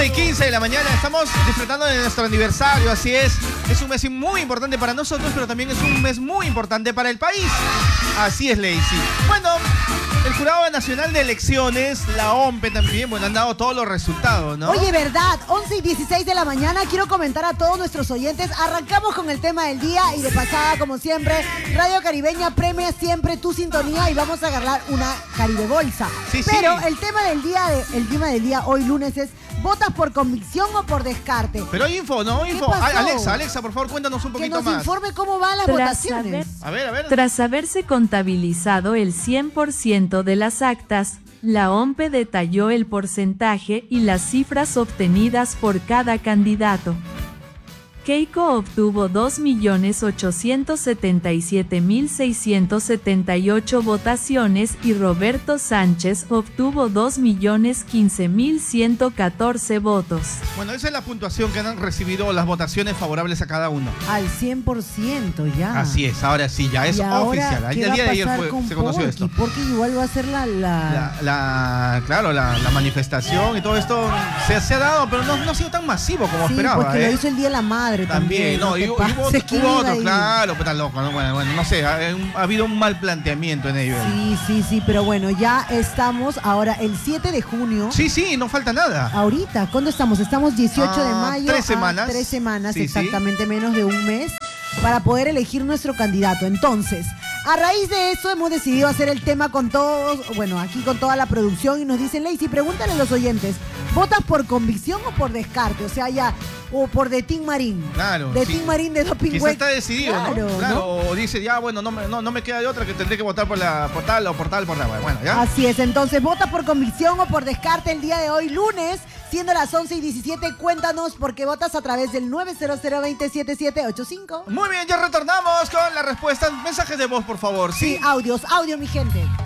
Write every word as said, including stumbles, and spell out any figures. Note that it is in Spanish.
once y quince de la mañana, estamos disfrutando de nuestro aniversario, así es. Es un mes muy importante para nosotros, pero también es un mes muy importante para el país. Así es, Lacey. Bueno, el Jurado Nacional de Elecciones, la O M P E también, bueno, han dado todos los resultados, ¿no? Oye, verdad, once y dieciséis de la mañana, quiero comentar a todos nuestros oyentes, arrancamos con el tema del día y de pasada, como siempre, Radio Caribeña premia siempre tu sintonía y vamos a agarrar una Caribe Bolsa. Sí, Pero sí. el tema del día, de, el tema del día hoy lunes es, ¿votas por convicción o por descarte? Pero hay info, ¿no? Info. pasó? Alexa, Alexa, por favor, cuéntanos un Que poquito nos más. informe cómo van las Tras votaciones. saber- A ver, a ver. Tras haberse contabilizado el cien por ciento de las actas, la O M P E detalló el porcentaje y las cifras obtenidas por cada candidato. Keiko obtuvo dos millones ochocientos setenta y siete mil seiscientos setenta y ocho votaciones y Roberto Sánchez obtuvo dos millones quince mil ciento catorce votos. Bueno, esa es la puntuación que han recibido las votaciones favorables a cada uno. Al cien por ciento ya. Así es, ahora sí, ya es ¿Y ahora oficial. qué El va día a de ayer pasar fue- con se conoció Porky? esto. Porque igual va a ser la... la... La, la- claro, la, la manifestación y todo esto se, se ha dado, pero no, no ha sido tan masivo como sí, esperaba. porque ¿eh? lo hizo el Día de la Madre también. También, no, y, ¿Qué hubo, pasa? hubo- ¿Quién hubo iba a otro, ir? claro, pero tan loco, ¿no? Bueno, bueno, no sé, ha, ha habido un mal planteamiento en ello. Sí, sí, sí, pero bueno, ya estamos ahora el siete de junio. Sí, sí, no falta nada. Ahorita, ¿cuándo estamos? Estamos dieciocho de Ah, mayo. tres a semanas. Tres semanas, Sí, sí. exactamente, menos de un mes, para poder elegir nuestro candidato. Entonces, a raíz de eso hemos decidido hacer el tema con todos, bueno, aquí con toda la producción y nos dicen, Lacey, pregúntale a los oyentes, ¿votas por convicción o por descarte? O sea, ya, o por de Team Marín. Claro. De sí. Team Marín de Doping Quizá Week. está decidido, Claro, ¿no? Claro, ¿no? o dice, ya, bueno, no me, no, no me queda de otra que tendré que votar por la por tal o por tal, por tal. Bueno, ya. Así es, entonces vota por convicción o por descarte el día de hoy, lunes, siendo las once y diecisiete. Cuéntanos por qué votas a través del nueve cero cero, dos cero siete siete ocho cinco. Muy bien, ya retornamos con las respuestas. Mensajes de voz, por favor. Sí, Sí. audios, audio, mi gente.